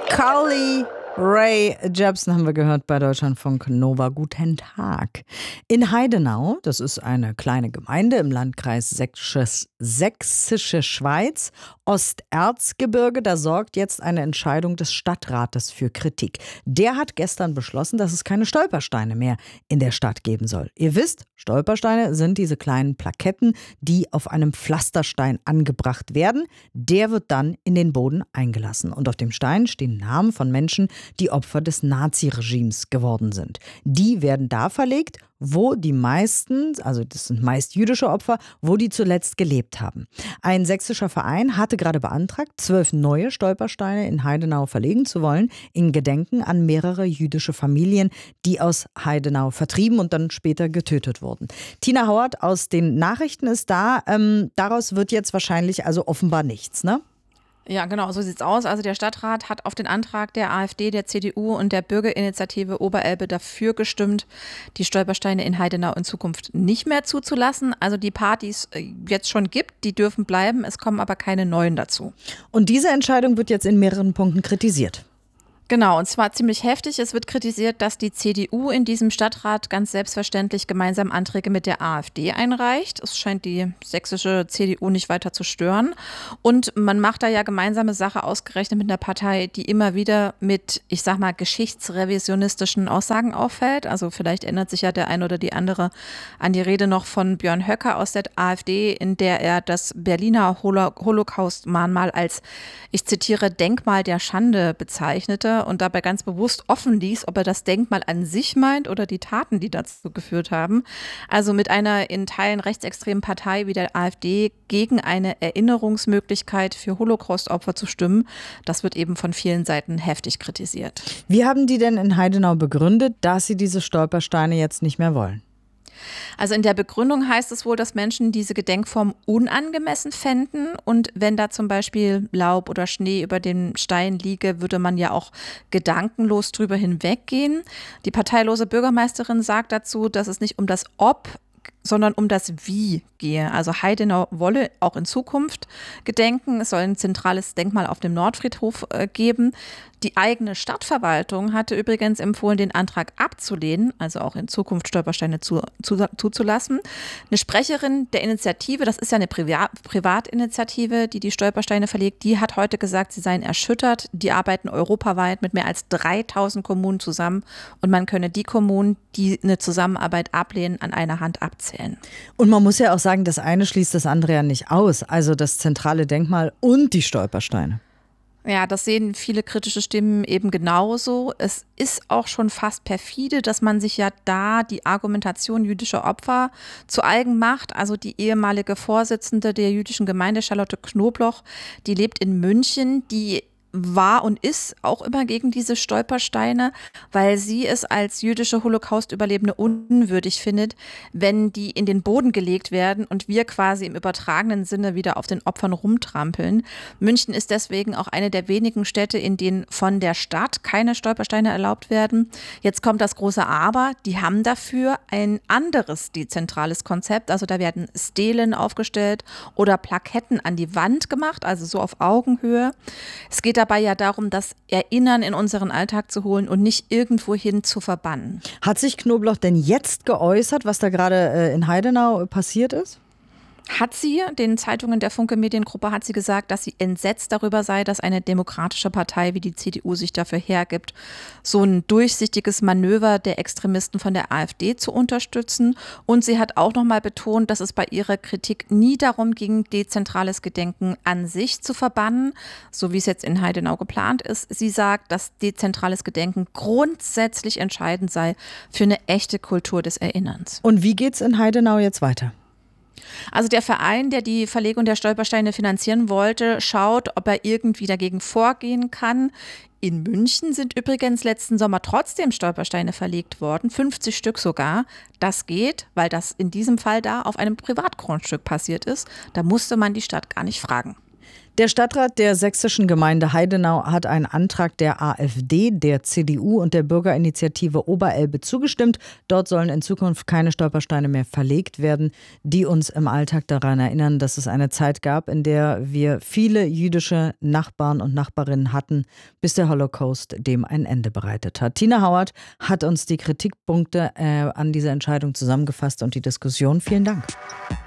Carly Rae Jepsen haben wir gehört bei Deutschlandfunk Nova. Guten Tag. In Heidenau, das ist eine kleine Gemeinde im Landkreis Sächsische Schweiz, Osterzgebirge, da sorgt jetzt eine Entscheidung des Stadtrates für Kritik. Der hat gestern beschlossen, dass es keine Stolpersteine mehr in der Stadt geben soll. Ihr wisst, Stolpersteine sind diese kleinen Plaketten, die auf einem Pflasterstein angebracht werden. Der wird dann in den Boden eingelassen. Und auf dem Stein stehen Namen von Menschen, die Opfer des Naziregimes geworden sind. Die werden da verlegt, wo die meisten, also das sind meist jüdische Opfer, wo die zuletzt gelebt haben. Ein sächsischer Verein hatte gerade beantragt, 12 neue Stolpersteine in Heidenau verlegen zu wollen, in Gedenken an mehrere jüdische Familien, die aus Heidenau vertrieben und dann später getötet wurden. Tina Hauert aus den Nachrichten ist da. Daraus wird jetzt wahrscheinlich also offenbar nichts, ne? Ja, genau, so sieht's aus. Also der Stadtrat hat auf den Antrag der AfD, der CDU und der Bürgerinitiative Oberelbe dafür gestimmt, die Stolpersteine in Heidenau in Zukunft nicht mehr zuzulassen. Also die Partys jetzt schon gibt, die dürfen bleiben, es kommen aber keine neuen dazu. Und diese Entscheidung wird jetzt in mehreren Punkten kritisiert. Genau, und zwar ziemlich heftig. Es wird kritisiert, dass die CDU in diesem Stadtrat ganz selbstverständlich gemeinsam Anträge mit der AfD einreicht. Es scheint die sächsische CDU nicht weiter zu stören. Und man macht da ja gemeinsame Sache ausgerechnet mit einer Partei, die immer wieder mit, ich sag mal, geschichtsrevisionistischen Aussagen auffällt. Also vielleicht erinnert sich ja der eine oder die andere an die Rede noch von Björn Höcke aus der AfD, in der er das Berliner Holocaust-Mahnmal als, ich zitiere, Denkmal der Schande bezeichnete und dabei ganz bewusst offen ließ, ob er das Denkmal an sich meint oder die Taten, die dazu geführt haben. Also mit einer in Teilen rechtsextremen Partei wie der AfD gegen eine Erinnerungsmöglichkeit für Holocaust-Opfer zu stimmen, das wird eben von vielen Seiten heftig kritisiert. Wie haben die denn in Heidenau begründet, dass sie diese Stolpersteine jetzt nicht mehr wollen? Also in der Begründung heißt es wohl, dass Menschen diese Gedenkform unangemessen fänden und wenn da zum Beispiel Laub oder Schnee über dem Stein liege, würde man ja auch gedankenlos drüber hinweggehen. Die parteilose Bürgermeisterin sagt dazu, dass es nicht um das Ob, sondern um das Wie gehe. Also Heidenau wolle auch in Zukunft gedenken. Es soll ein zentrales Denkmal auf dem Nordfriedhof geben. Die eigene Stadtverwaltung hatte übrigens empfohlen, den Antrag abzulehnen, also auch in Zukunft Stolpersteine zuzulassen. Eine Sprecherin der Initiative, das ist ja eine Privatinitiative, die Stolpersteine verlegt, die hat heute gesagt, sie seien erschüttert. Die arbeiten europaweit mit mehr als 3000 Kommunen zusammen und man könne die Kommunen, die eine Zusammenarbeit ablehnen, an einer Hand abzählen. Und man muss ja auch sagen, das eine schließt das andere ja nicht aus. Also das zentrale Denkmal und die Stolpersteine. Ja, das sehen viele kritische Stimmen eben genauso. Es ist auch schon fast perfide, dass man sich ja da die Argumentation jüdischer Opfer zu eigen macht. Also die ehemalige Vorsitzende der jüdischen Gemeinde, Charlotte Knobloch, die lebt in München, die war und ist auch immer gegen diese Stolpersteine, weil sie es als jüdische Holocaust-Überlebende unwürdig findet, wenn die in den Boden gelegt werden und wir quasi im übertragenen Sinne wieder auf den Opfern rumtrampeln. München ist deswegen auch eine der wenigen Städte, in denen von der Stadt keine Stolpersteine erlaubt werden. Jetzt kommt das große Aber, die haben dafür ein anderes dezentrales Konzept. Also da werden Stelen aufgestellt oder Plaketten an die Wand gemacht, also so auf Augenhöhe. Es geht dabei ja darum, das Erinnern in unseren Alltag zu holen und nicht irgendwohin zu verbannen. Hat sich Knobloch denn jetzt geäußert, was da gerade in Heidenau passiert ist? Hat sie, den Zeitungen der Funke Mediengruppe hat sie gesagt, dass sie entsetzt darüber sei, dass eine demokratische Partei wie die CDU sich dafür hergibt, so ein durchsichtiges Manöver der Extremisten von der AfD zu unterstützen. Und sie hat auch nochmal betont, dass es bei ihrer Kritik nie darum ging, dezentrales Gedenken an sich zu verbannen, so wie es jetzt in Heidenau geplant ist. Sie sagt, dass dezentrales Gedenken grundsätzlich entscheidend sei für eine echte Kultur des Erinnerns. Und wie geht's in Heidenau jetzt weiter? Also der Verein, der die Verlegung der Stolpersteine finanzieren wollte, schaut, ob er irgendwie dagegen vorgehen kann. In München sind übrigens letzten Sommer trotzdem Stolpersteine verlegt worden, 50 Stück sogar. Das geht, weil das in diesem Fall da auf einem Privatgrundstück passiert ist. Da musste man die Stadt gar nicht fragen. Der Stadtrat der sächsischen Gemeinde Heidenau hat einen Antrag der AfD, der CDU und der Bürgerinitiative Oberelbe zugestimmt. Dort sollen in Zukunft keine Stolpersteine mehr verlegt werden, die uns im Alltag daran erinnern, dass es eine Zeit gab, in der wir viele jüdische Nachbarn und Nachbarinnen hatten, bis der Holocaust dem ein Ende bereitet hat. Tina Hauert hat uns die Kritikpunkte an dieser Entscheidung zusammengefasst und die Diskussion. Vielen Dank.